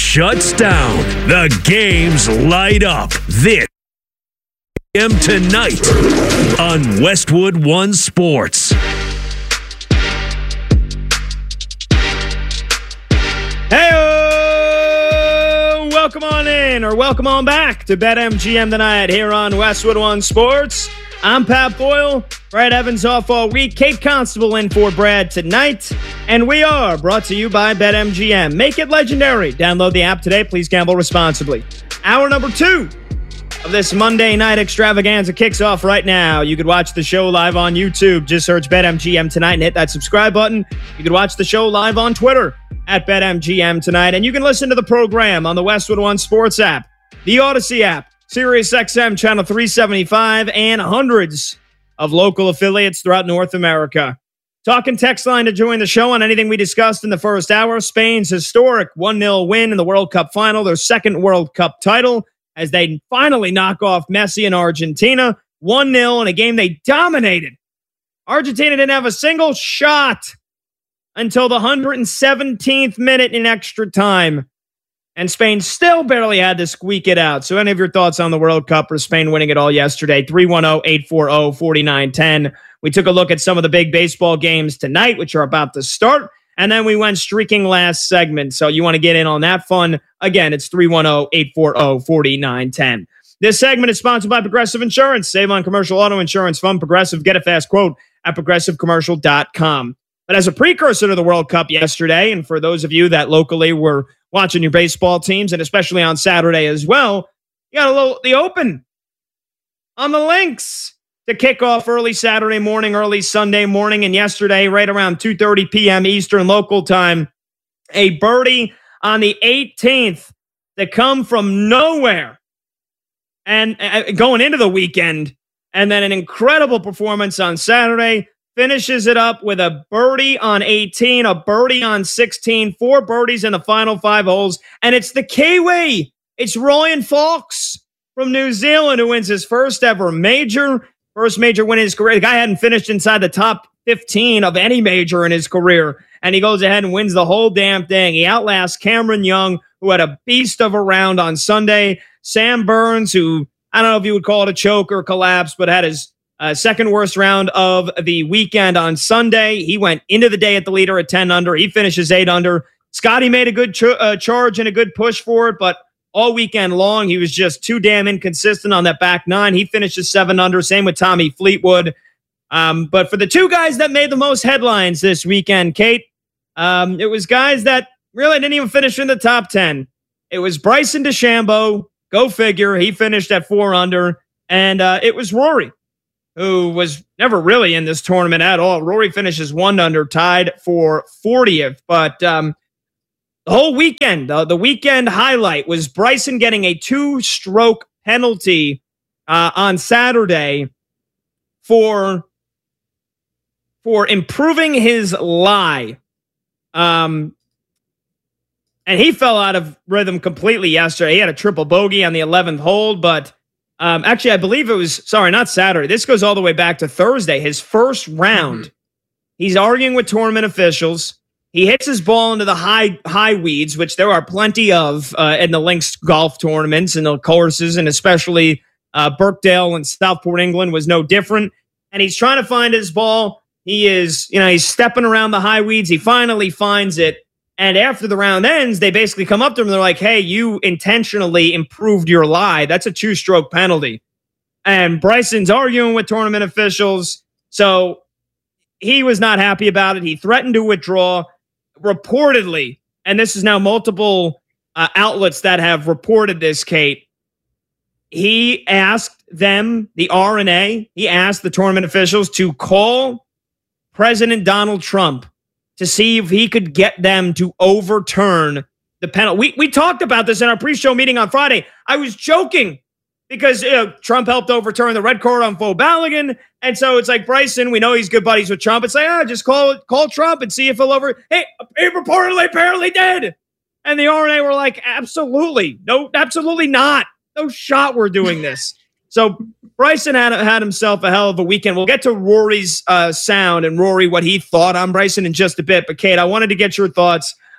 shuts down. The games light up. This tonight on Westwood One Sports. Hey, welcome on in or welcome on back to BetMGM tonight here on Westwood One Sports. I'm Pat Boyle. Brad Evans off all week. Kate Constable in for Brad tonight. And we are brought to you by BetMGM. Make it legendary. Download the app today. Please gamble responsibly. Hour number 2 of this Monday night extravaganza kicks off right now. You could watch the show live on YouTube. Just search BetMGM tonight and hit that subscribe button. You could watch the show live on Twitter at BetMGM tonight. And you can listen to the program on the Westwood One Sports app, the Odyssey app, SiriusXM channel 375, and hundreds of local affiliates throughout North America. Talk and text line to join the show on anything we discussed in the first hour. Spain's historic 1-0 win in the World Cup final, their second World Cup title, as they finally knock off Messi and Argentina. 1-0 in a game they dominated. Argentina didn't have a single shot until the 117th minute in extra time. And Spain still barely had to squeak it out. So any of your thoughts on the World Cup or Spain winning it all yesterday? 310-840-4910. We took a look at some of the big baseball games tonight, which are about to start. And then we went streaking last segment. So you want to get in on that fun? Again, it's 310-840-4910. This segment is sponsored by Progressive Insurance. Save on commercial auto insurance from Progressive. Get a fast quote at progressivecommercial.com. But as a precursor to the World Cup yesterday, and for those of you that locally were watching your baseball teams, and especially on Saturday as well, you got the Open on the links to kick off early Saturday morning, early Sunday morning, and yesterday, right around 2:30 p.m. Eastern local time, a birdie on the 18th to come from nowhere and going into the weekend, and then an incredible performance on Saturday. Finishes it up with a birdie on 18, a birdie on 16, 4 birdies in the final 5 holes. And it's the Kiwi. It's Ryan Fox from New Zealand who wins his first ever major. First major win in his career. The guy hadn't finished inside the top 15 of any major in his career. And he goes ahead and wins the whole damn thing. He outlasts Cameron Young, who had a beast of a round on Sunday. Sam Burns, who I don't know if you would call it a choke or collapse, but had his second worst round of the weekend on Sunday. He went into the day at the leader at 10 under. He finishes 8 under. Scotty made a good charge and a good push for it, but all weekend long, he was just too damn inconsistent on that back 9. He finishes 7 under. Same with Tommy Fleetwood. But for the 2 guys that made the most headlines this weekend, Kate, it was guys that really didn't even finish in the top 10. It was Bryson DeChambeau. Go figure. He finished at 4 under. And it was Rory, who was never really in this tournament at all. Rory finishes 1 under, tied for 40th. But the whole weekend, the weekend highlight was Bryson getting a 2-stroke penalty on Saturday for improving his lie. And he fell out of rhythm completely yesterday. He had a triple bogey on the 11th hole, but actually, I believe it was, not Saturday. This goes all the way back to Thursday. His first round, he's arguing with tournament officials. He hits his ball into the high weeds, which there are plenty of in the links golf tournaments and the courses, and especially Birkdale and Southport, England was no different. And he's trying to find his ball. He is, he's stepping around the high weeds. He finally finds it. And after the round ends, they basically come up to him and they're like, hey, you intentionally improved your lie. That's a 2-stroke penalty. And Bryson's arguing with tournament officials. So he was not happy about it. He threatened to withdraw. Reportedly, and this is now multiple outlets that have reported this, Kate, he asked them, the R&A, he asked the tournament officials to call President Donald Trump to see if he could get them to overturn the penalty. We talked about this in our pre-show meeting on Friday. I was joking because Trump helped overturn the red card on Faux Balogun. And so it's like, Bryson, we know he's good buddies with Trump. It's like, just call Trump and see if he'll Hey, he reportedly apparently did. And the RNA were like, absolutely. No, absolutely not. No shot we're doing this. So Bryson had himself a hell of a weekend. We'll get to Rory's sound and Rory, what he thought on Bryson in just a bit. But Kate, I wanted to get your thoughts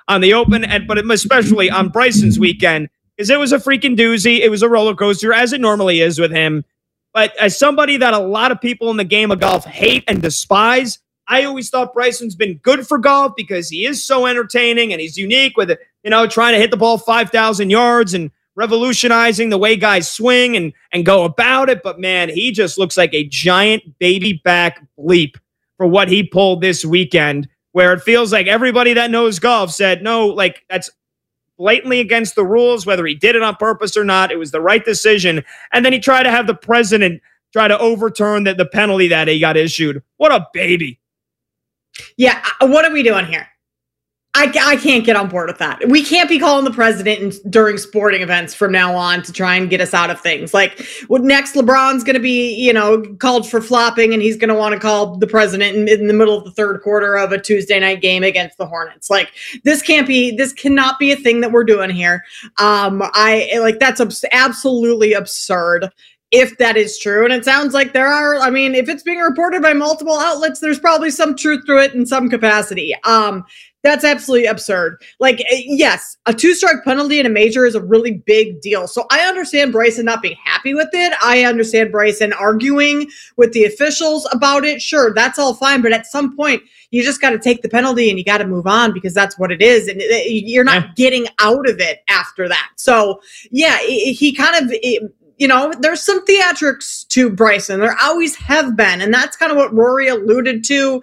on the Open, but especially on Bryson's weekend, because it was a freaking doozy. It was a roller coaster, as it normally is with him. But as somebody that a lot of people in the game of golf hate and despise, I always thought Bryson's been good for golf because he is so entertaining and he's unique with it, trying to hit the ball 5,000 yards and revolutionizing the way guys swing and go about it. But man, he just looks like a giant baby back bleep for what he pulled this weekend, where it feels like everybody that knows golf said, no, like that's blatantly against the rules, whether he did it on purpose or not. It was the right decision. And then he tried to have the president try to overturn the penalty that he got issued. What a baby. Yeah, what are we doing here? I can't get on board with that. We can't be calling the president during sporting events from now on to try and get us out of things. Like, next LeBron's going to be, called for flopping, and he's going to want to call the president in the middle of the third quarter of a Tuesday night game against the Hornets. Like, this cannot be a thing that we're doing here. That's absolutely absurd. If that is true, and it sounds like there are, if it's being reported by multiple outlets, there's probably some truth to it in some capacity. That's absolutely absurd. Like, yes, a 2-strike penalty in a major is a really big deal. So I understand Bryson not being happy with it. I understand Bryson arguing with the officials about it. Sure, that's all fine. But at some point, you just got to take the penalty and you got to move on because that's what it is. And you're not getting out of it after that. So, yeah, he kind of... there's some theatrics to Bryson. There always have been. And that's kind of what Rory alluded to.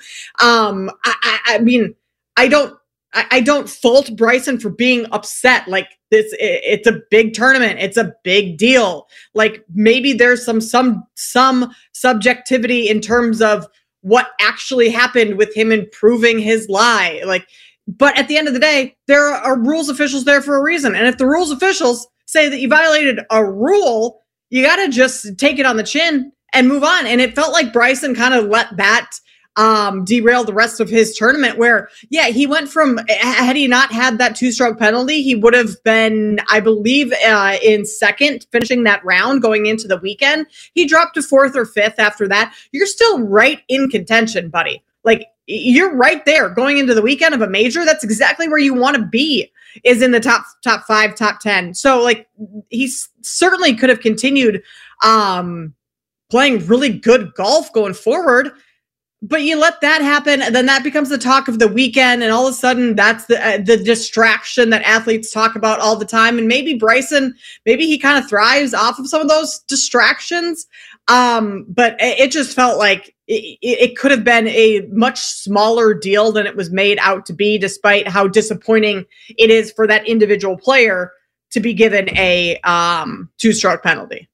I don't fault Bryson for being upset. Like this, it's a big tournament. It's a big deal. Like maybe there's some subjectivity in terms of what actually happened with him improving his lie. But at the end of the day, there are rules officials there for a reason. And if the rules officials say that you violated a rule, you got to just take it on the chin and move on. And it felt like Bryson kind of let that derail the rest of his tournament where, yeah, he went from, had he not had that 2-stroke penalty, he would have been, I believe, in second, finishing that round going into the weekend. He dropped to 4th or 5th after that. You're still right in contention, buddy. Like, you're right there going into the weekend of a major. That's exactly where you want to be, is in the top 5, top 10. So, like, he certainly could have continued playing really good golf going forward. But you let that happen, and then that becomes the talk of the weekend, and all of a sudden that's the distraction that athletes talk about all the time. And maybe Bryson, maybe he kind of thrives off of some of those distractions. But it just felt like it could have been a much smaller deal than it was made out to be, despite how disappointing it is for that individual player to be given a 2-stroke penalty.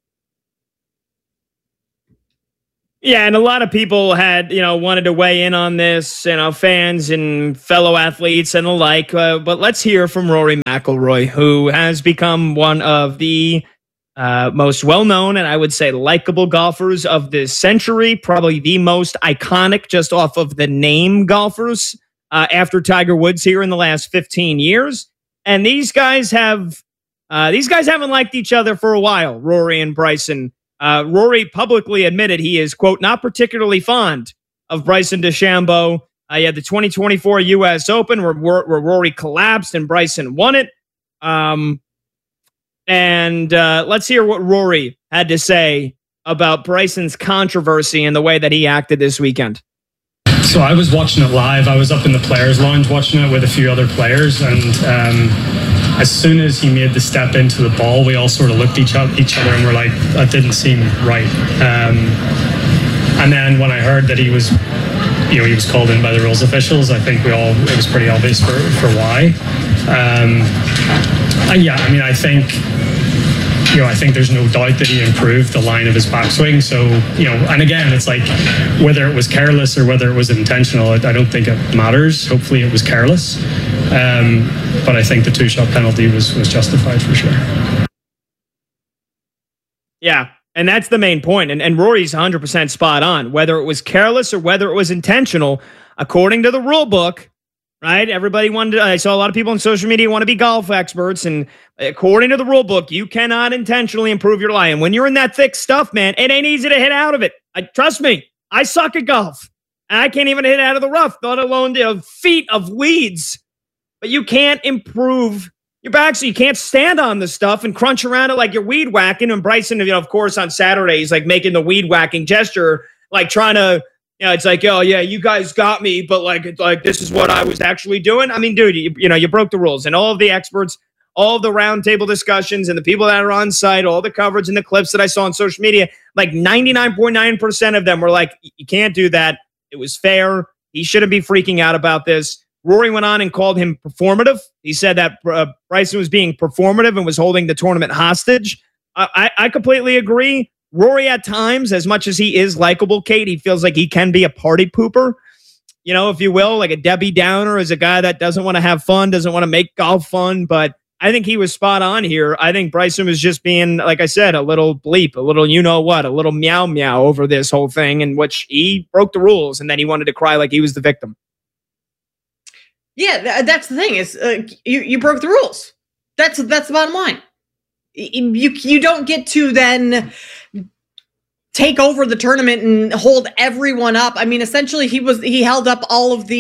Yeah, and a lot of people had, wanted to weigh in on this, fans and fellow athletes and the like. But let's hear from Rory McIlroy, who has become one of the most well-known and I would say likable golfers of this century, probably the most iconic just off of the name golfers after Tiger Woods here in the last 15 years. And these guys haven't liked each other for a while, Rory and Bryson. Rory publicly admitted he is, quote, not particularly fond of Bryson DeChambeau. He had the 2024 U.S. Open where Rory collapsed and Bryson won it. Let's hear what Rory had to say about Bryson's controversy and the way that he acted this weekend. So I was watching it live. I was up in the players' lounge watching it with a few other players, and as soon as he made the step into the ball, we all sort of looked at each other and were like, that didn't seem right. And then when I heard that he was called in by the rules officials, I think it was pretty obvious for why. I think there's no doubt that he improved the line of his backswing. So, and again, it's like whether it was careless or whether it was intentional, I don't think it matters. Hopefully it was careless. But I think the 2-shot penalty was justified for sure. Yeah, and that's the main point. And Rory's 100% spot on. Whether it was careless or whether it was intentional, according to the rule book, right? Everybody I saw a lot of people on social media want to be golf experts. And according to the rule book, you cannot intentionally improve your lie. And when you're in that thick stuff, man, it ain't easy to hit out of it. Trust me, I suck at golf. I can't even hit out of the rough, let alone feet of weeds. but you can't improve your back, so you can't stand on the stuff and crunch around it like you're weed whacking. And Bryson, of course, on Saturday, he's like making the weed whacking gesture, like trying to, it's like, oh yeah, you guys got me, but like this is what I was actually doing. I mean, dude, you broke the rules, and all of the experts, all of the roundtable discussions, and the people that are on site, all the coverage and the clips that I saw on social media, like 99.9% of them were like, you can't do that. It was fair. He shouldn't be freaking out about this. Rory went on and called him performative. He said that Bryson was being performative and was holding the tournament hostage. I completely agree. Rory, at times, as much as he is likable, Kate, he feels like he can be a party pooper, if you will, like a Debbie Downer, as a guy that doesn't want to have fun, doesn't want to make golf fun. But I think he was spot on here. I think Bryson was just being, like I said, a little bleep, a little a little meow meow over this whole thing, in which he broke the rules, and then he wanted to cry like he was the victim. Yeah, that's the thing is you broke the rules. That's the bottom line. You don't get to then take over the tournament and hold everyone up. I mean, essentially he held up all of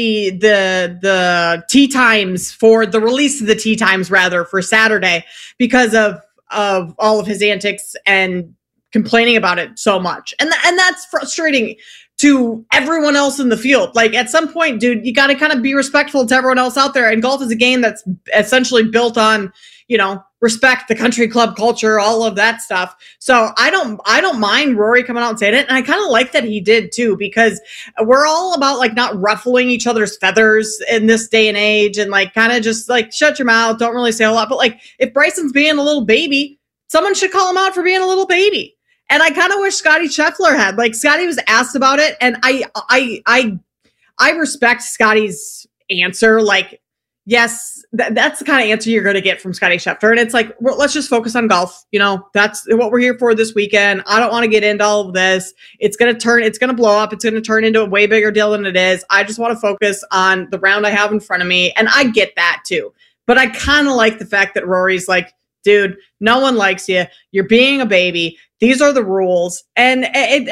the tee times for the release of the tee times rather for Saturday because of all of his antics and complaining about it so much. And that's frustrating to everyone else in the field. Like, at some point, dude, you got to kind of be respectful to everyone else out there. And golf is a game that's essentially built on, respect, the country club culture, all of that stuff. So I don't mind Rory coming out and saying it. And I kind of like that he did too, because we're all about like not ruffling each other's feathers in this day and age, and like kind of just like shut your mouth, don't really say a lot. But like, if Bryson's being a little baby, someone should call him out for being a little baby. And I kind of wish Scottie Scheffler had. Like, Scottie was asked about it, and I respect Scottie's answer. Like, yes, that's the kind of answer you're going to get from Scottie Scheffler. And it's like, well, let's just focus on golf. That's what we're here for this weekend. I don't want to get into all of this. It's going to blow up. It's going to turn into a way bigger deal than it is. I just want to focus on the round I have in front of me. And I get that too. But I kind of like the fact that Rory's like, dude, no one likes you. You're being a baby. These are the rules. And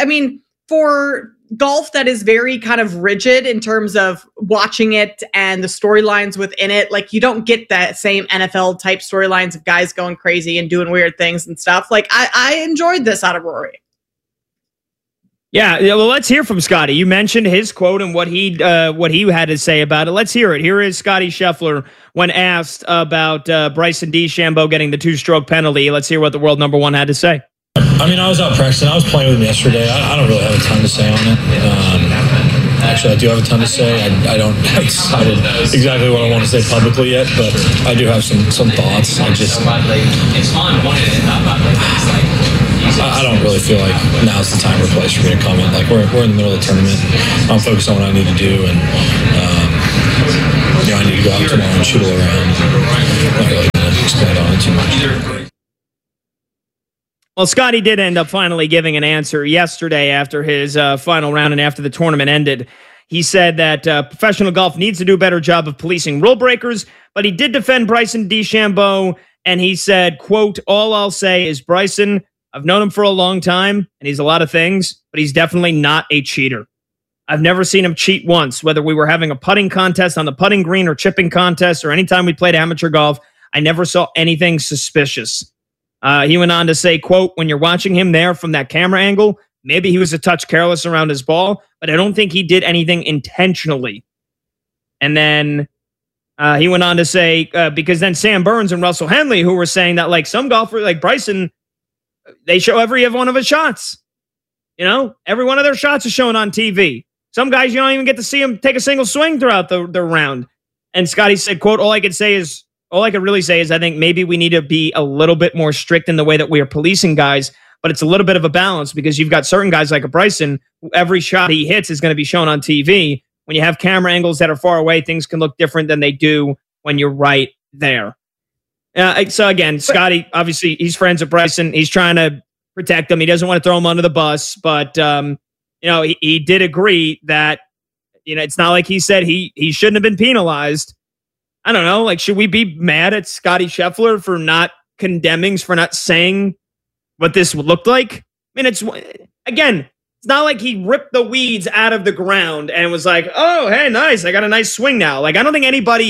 for golf that is very kind of rigid in terms of watching it and the storylines within it, like, you don't get that same NFL type storylines of guys going crazy and doing weird things and stuff. Like, I enjoyed this out of Rory. Yeah, well, let's hear from Scottie. You mentioned his quote and what he had to say about it. Let's hear it. Here is Scottie Scheffler when asked about Bryson DeChambeau getting the 2-stroke penalty. Let's hear what the world number one had to say. I mean, I was out practicing. I was playing with him yesterday. I don't really have a ton to say on it. Actually, I do have a ton to say. I don't have decided exactly what I want to say publicly yet, but I do have some thoughts. I don't really feel like now's the time or place for me to comment. Like, we're in the middle of the tournament. I'm focused on what I need to do, and I need to go out tomorrow and shoot all around. I'm not really going to expand on it too much. Well, Scottie did end up finally giving an answer yesterday after his final round and after the tournament ended. He said that professional golf needs to do a better job of policing rule breakers, but he did defend Bryson DeChambeau, and he said, quote, "All I'll say is, Bryson, I've known him for a long time, and he's a lot of things, but he's definitely not a cheater. I've never seen him cheat once, whether we were having a putting contest on the putting green or chipping contest or anytime we played amateur golf. I never saw anything suspicious." He went on to say, quote, "When you're watching him there from that camera angle, maybe he was a touch careless around his ball, but I don't think he did anything intentionally." And then he went on to say, because then Sam Burns and Russell Henley, who were saying that like some golfers like Bryson, they show every one of his shots. Every one of their shots is shown on TV. Some guys, you don't even get to see them take a single swing throughout the round. And Scottie said, quote, all I could really say is I think maybe we need to be a little bit more strict in the way that we are policing guys, but it's a little bit of a balance because you've got certain guys like a Bryson who every shot he hits is going to be shown on TV. When you have camera angles that are far away, things can look different than they do when you're right there. So again, Scottie, obviously he's friends with Bryson. He's trying to protect him. He doesn't want to throw him under the bus, but he did agree that, it's not like he said he shouldn't have been penalized. I don't know. Like, should we be mad at Scottie Scheffler for not condemning, for not saying what this looked like? I mean, it's not like he ripped the weeds out of the ground and was like, oh, hey, nice. I got a nice swing now. Like, I don't think anybody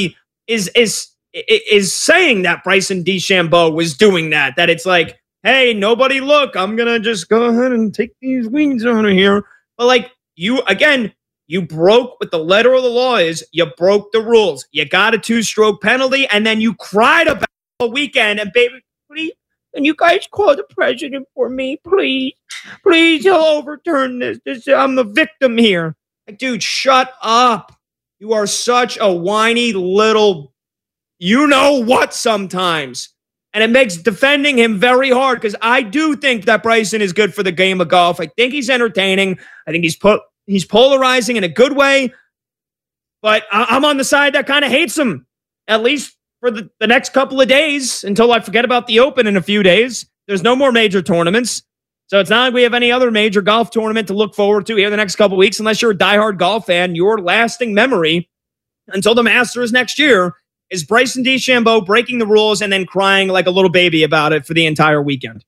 is saying that Bryson DeChambeau was doing that. That it's like, hey, nobody look, I'm gonna just go ahead and take these wings out of here. But like you broke what the letter of the law is. You broke the rules. You got a 2-stroke penalty, and then you cried about it all weekend. And baby, please, can you guys call the president for me, please? Please, he'll overturn this. I'm the victim here. Like, dude, shut up. You are such a whiny little, you know what sometimes. And it makes defending him very hard because I do think that Bryson is good for the game of golf. I think he's entertaining. I think he's polarizing in a good way. But I'm on the side that kind of hates him, at least for the next couple of days until I forget about the Open in a few days. There's no more major tournaments. So it's not like we have any other major golf tournament to look forward to here the next couple of weeks. Unless you're a diehard golf fan, your lasting memory until the Masters next year is Bryson DeChambeau breaking the rules and then crying like a little baby about it for the entire weekend.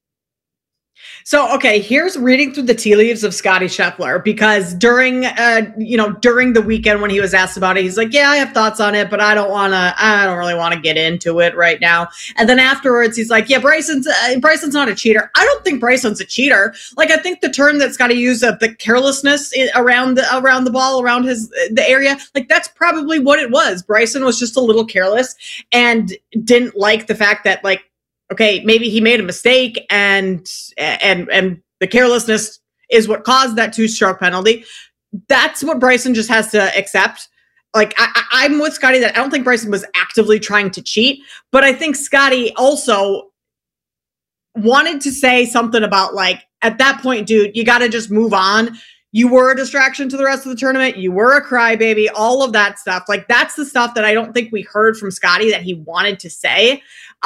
So, okay, here's reading through the tea leaves of Scottie Scheffler, because during the weekend when he was asked about it, he's like, yeah, I have thoughts on it, but I don't really want to get into it right now. And then afterwards, he's like, yeah, Bryson's not a cheater. I don't think Bryson's a cheater. Like, I think the term that Scottie used of the carelessness around the ball, around the area, like that's probably what it was. Bryson was just a little careless and didn't like the fact that, like, okay, maybe he made a mistake and the carelessness is what caused that 2-stroke penalty. That's what Bryson just has to accept. Like, I'm with Scottie that I don't think Bryson was actively trying to cheat, but I think Scottie also wanted to say something about, like, at that point, dude, you got to just move on. You were a distraction to the rest of the tournament. You were a crybaby, all of that stuff. Like, that's the stuff that I don't think we heard from Scottie that he wanted to say.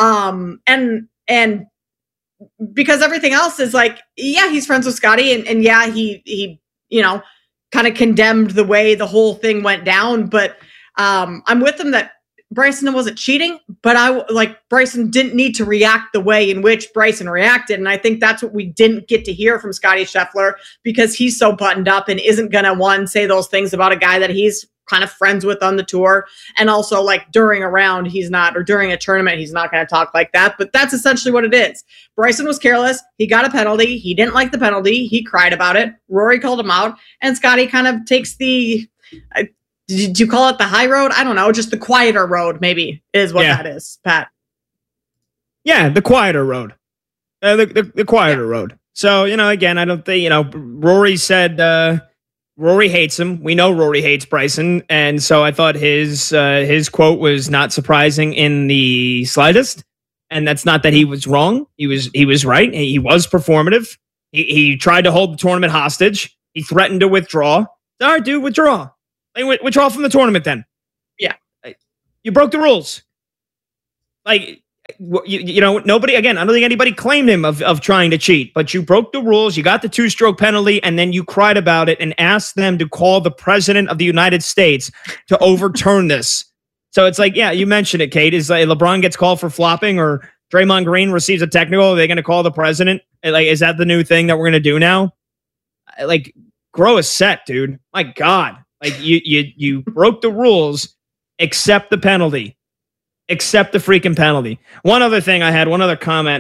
And because everything else is like, yeah, he's friends with Scottie, and yeah, he kind of condemned the way the whole thing went down. But I'm with him that Bryson wasn't cheating, but Bryson didn't need to react the way in which Bryson reacted. And I think that's what we didn't get to hear from Scottie Scheffler, because he's so buttoned up and isn't going to say those things about a guy that he's kind of friends with on the tour. And also, like, during a round, during a tournament, he's not going to talk like that. But that's essentially what it is. Bryson was careless. He got a penalty. He didn't like the penalty. He cried about it. Rory called him out. And Scottie kind of takes the, did you call it the high road? I don't know. Just the quieter road, maybe, is what that is, Pat. Yeah, the quieter road. The quieter road. So, again, I don't think, Rory said, Rory hates him. We know Rory hates Bryson. And so I thought his quote was not surprising in the slightest. And that's not that he was wrong. He was right. He was performative. He tried to hold the tournament hostage. He threatened to withdraw. All right, dude, withdraw. Withdraw from the tournament then. Yeah. You broke the rules. Like, nobody, again, I don't think anybody claimed him of trying to cheat, but you broke the rules. You got the 2-stroke penalty, and then you cried about it and asked them to call the president of the United States to overturn this. So it's like, yeah, you mentioned it, Kate. Is like LeBron gets called for flopping, or Draymond Green receives a technical. Are they going to call the president? Like, is that the new thing that we're going to do now? Like, grow a set, dude. My God. Like, you broke the rules, accept the penalty. Accept the freaking penalty. One other comment.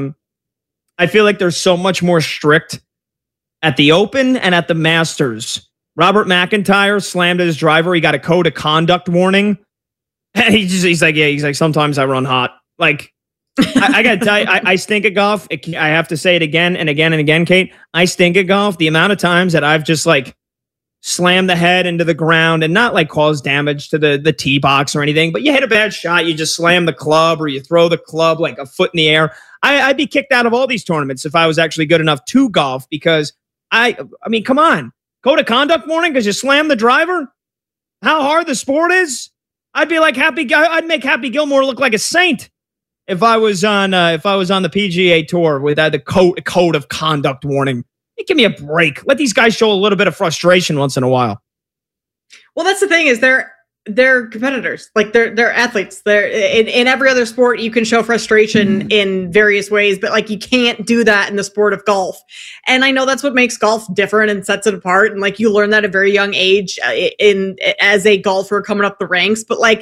I feel like they're so much more strict at the Open and at the Masters. Robert McIntyre slammed his driver. He got a code of conduct warning. And he's like, sometimes I run hot. Like, I got to tell you, I stink at golf. I have to say it again and again and again, Kate. I stink at golf. The amount of times that I've just, like, slam the head into the ground and not like cause damage to the tee box or anything, but you hit a bad shot, you just slam the club or you throw the club like a foot in the air. I'd be kicked out of all these tournaments if I was actually good enough to golf, because I mean, come on, code of conduct warning because you slammed the driver. How hard the sport is. I'd be like I'd make Happy Gilmore look like a saint if I was on the PGA Tour with the code of conduct warning. Give me a break. Let these guys show a little bit of frustration once in a while. Well, that's the thing, is they're competitors. Like, they're athletes. They're in every other sport, you can show frustration in various ways, but like, you can't do that in the sport of golf. And I know that's what makes golf different and sets it apart. And like, you learn that at a very young age as a golfer coming up the ranks. But like,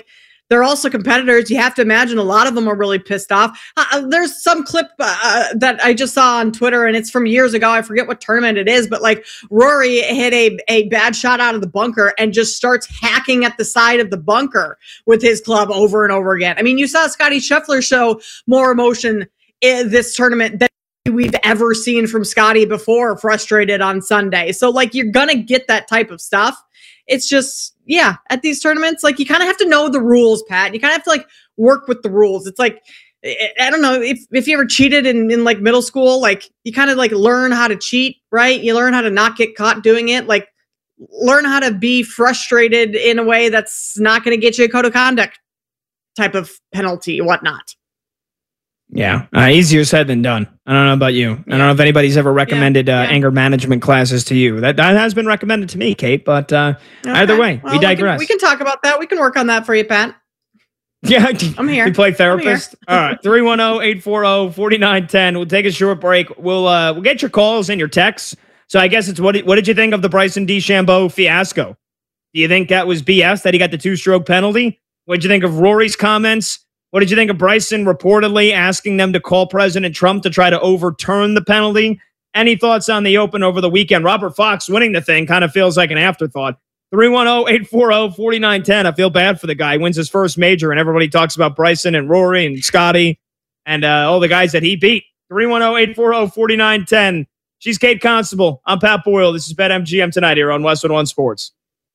they're also competitors. You have to imagine a lot of them are really pissed off. There's some clip that I just saw on Twitter, and it's from years ago. I forget what tournament it is, but like Rory hit a bad shot out of the bunker and just starts hacking at the side of the bunker with his club over and over again. I mean, you saw Scottie Scheffler show more emotion in this tournament than we've ever seen from Scottie before, frustrated on Sunday. So like, you're going to get that type of stuff. It's just, yeah, at these tournaments, like you kind of have to know the rules, Pat. You kind of have to like work with the rules. It's like, I don't know if you ever cheated in like middle school, like you kind of like learn how to cheat, right? You learn how to not get caught doing it. Like learn how to be frustrated in a way that's not going to get you a code of conduct type of penalty, whatnot. Yeah, easier said than done. I don't know about you. I don't know if anybody's ever recommended anger management classes to you. That has been recommended to me, Kate, but either way, we digress. We can talk about that. We can work on that for you, Pat. Yeah, I'm here. You play therapist? All right, 310-840-4910. We'll take a short break. We'll get your calls and your texts. So I guess it's what did you think of the Bryson DeChambeau fiasco? Do you think that was BS, that he got the 2-stroke penalty? What did you think of Rory's comments? What did you think of Bryson reportedly asking them to call President Trump to try to overturn the penalty? Any thoughts on the Open over the weekend? Robert Fox winning the thing kind of feels like an afterthought. 310-840-4910. I feel bad for the guy. He wins his first major, and everybody talks about Bryson and Rory and Scottie and all the guys that he beat. 310-840-4910. She's Kate Constable. I'm Pat Boyle. This is BetMGM tonight here on Westwood One Sports.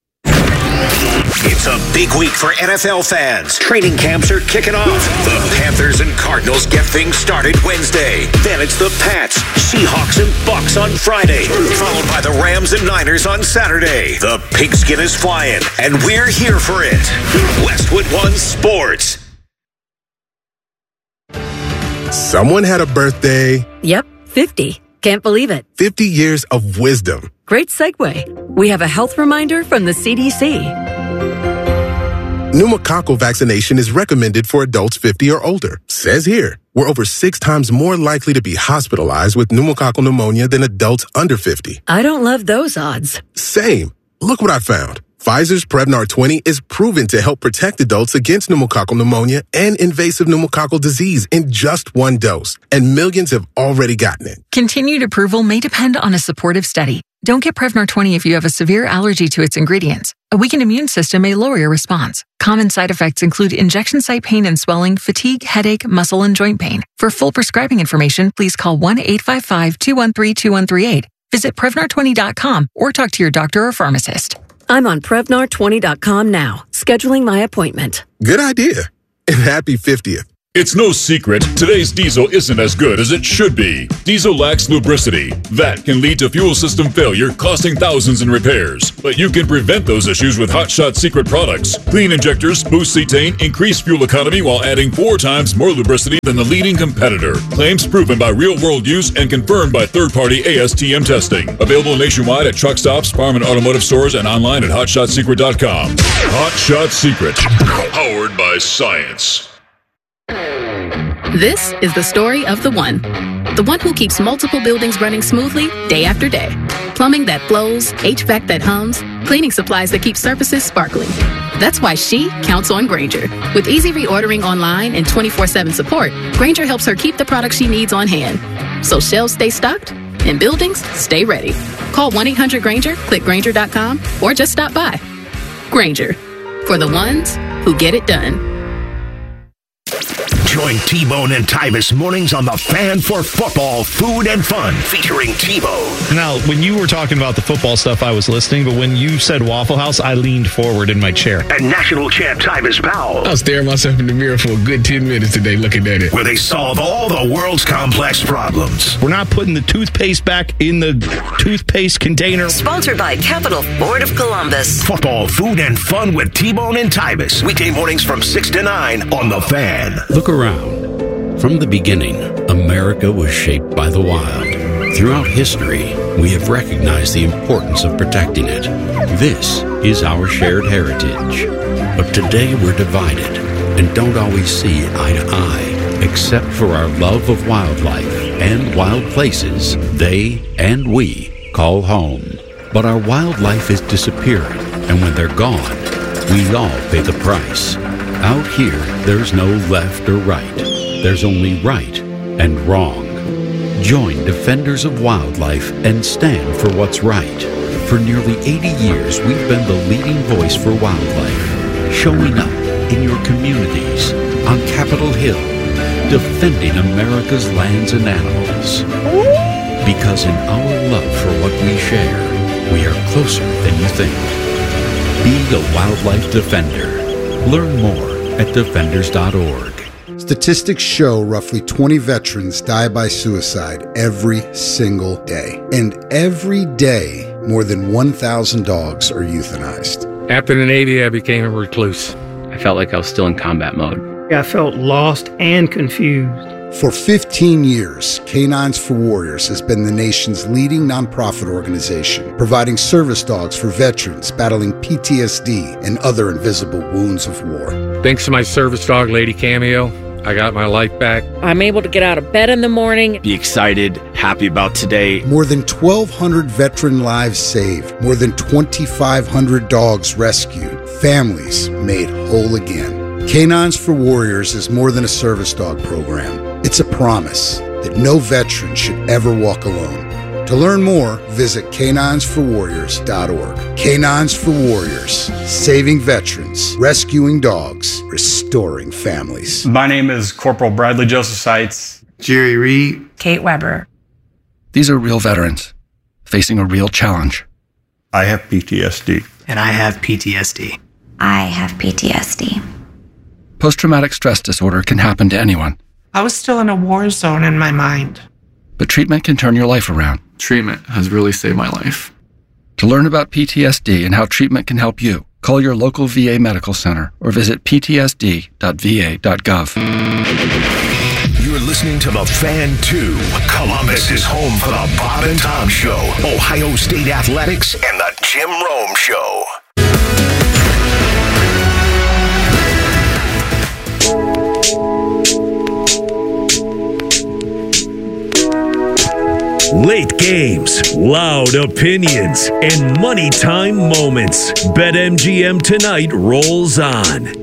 It's a big week for NFL fans. Training camps are kicking off. The Panthers and Cardinals get things started Wednesday. Then it's the Pats, Seahawks, and Bucks on Friday, followed by the Rams and Niners on Saturday. The pigskin is flying, and we're here for it. Westwood One Sports. Someone had a birthday. Yep, 50. Can't believe it. 50 years of wisdom. Great segue. We have a health reminder from the CDC. Pneumococcal vaccination is recommended for adults 50 or older. Says here, we're over 6 times more likely to be hospitalized with pneumococcal pneumonia than adults under 50. I don't love those odds. Same. Look what I found. Pfizer's Prevnar 20 is proven to help protect adults against pneumococcal pneumonia and invasive pneumococcal disease in just 1 dose, and millions have already gotten it. Continued approval may depend on a supportive study. Don't get Prevnar 20 if you have a severe allergy to its ingredients. A weakened immune system may lower your response. Common side effects include injection site pain and swelling, fatigue, headache, muscle, and joint pain. For full prescribing information, please call 1-855-213-2138. Visit Prevnar20.com or talk to your doctor or pharmacist. I'm on Prevnar20.com now, scheduling my appointment. Good idea. And happy 50th. It's no secret, today's diesel isn't as good as it should be. Diesel lacks lubricity. That can lead to fuel system failure, costing thousands in repairs. But you can prevent those issues with Hot Shot Secret products. Clean injectors, boost cetane, increase fuel economy while adding 4 times more lubricity than the leading competitor. Claims proven by real-world use and confirmed by third-party ASTM testing. Available nationwide at truck stops, farm and automotive stores, and online at HotShotSecret.com. Hot Shot Secret. Powered by science. This is the story of the one who keeps multiple buildings running smoothly day after day. Plumbing that flows, HVAC that hums, cleaning supplies that keep surfaces sparkling. That's why she counts on Grainger. With easy reordering online and 24/7 support, Grainger helps her keep the products she needs on hand. So shelves stay stocked and buildings stay ready. Call 1-800-GRAINGER, click Grainger.com, or just stop by. Grainger, for the ones who get it done. Join T-Bone and Tyvis mornings on The Fan for football, food, and fun, featuring T-Bone. Now, when you were talking about the football stuff, I was listening, but when you said Waffle House, I leaned forward in my chair. And national champ Tyvis Powell. I was staring myself in the mirror for a good 10 minutes today looking at it. Where they solve all the world's complex problems. We're not putting the toothpaste back in the toothpaste container. Sponsored by Capital Ford of Columbus. Football, food, and fun with T-Bone and Tyvis. Weekday mornings from 6 to 9 on The Fan. Look around. From the beginning, America was shaped by the wild. Throughout history, we have recognized the importance of protecting it. This is our shared heritage. But today we're divided and don't always see eye to eye, except for our love of wildlife and wild places they and we call home. But our wildlife is disappearing, and when they're gone, we all pay the price. Out here, there's no left or right. There's only right and wrong. Join Defenders of Wildlife and stand for what's right. For nearly 80 years, we've been the leading voice for wildlife, showing up in your communities, on Capitol Hill, defending America's lands and animals. Because in our love for what we share, we are closer than you think. Be a wildlife defender. Learn more at defenders.org. Statistics show roughly 20 veterans die by suicide every single day. And every day, more than 1,000 dogs are euthanized. After the Navy, I became a recluse. I felt like I was still in combat mode. I felt lost and confused. For 15 years, Canines for Warriors has been the nation's leading nonprofit organization, providing service dogs for veterans battling PTSD and other invisible wounds of war. Thanks to my service dog, Lady Cameo, I got my life back. I'm able to get out of bed in the morning. Be excited, happy about today. More than 1,200 veteran lives saved. More than 2,500 dogs rescued. Families made whole again. Canines for Warriors is more than a service dog program. It's a promise that no veteran should ever walk alone. To learn more, visit caninesforwarriors.org. Canines for Warriors, saving veterans, rescuing dogs, restoring families. My name is Corporal Bradley Joseph Seitz. Jerry Reed. Kate Weber. These are real veterans facing a real challenge. I have PTSD. And I have PTSD. I have PTSD. Post-traumatic stress disorder can happen to anyone. I was still in a war zone in my mind. But treatment can turn your life around. Treatment has really saved my life. To learn about PTSD and how treatment can help you, call your local VA medical center or visit ptsd.va.gov. You're listening to The Fan 2. Columbus is home for the Bob and Tom Show, Ohio State Athletics, and the Jim Rome Show. Late games, loud opinions, and money time moments. BetMGM tonight rolls on.